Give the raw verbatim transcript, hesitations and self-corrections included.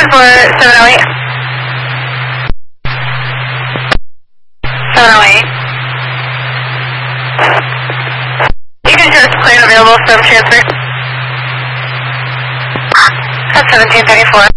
for seven oh eight. seven oh eight. You can hear the plane available from transfer. That's seventeen thirty-four.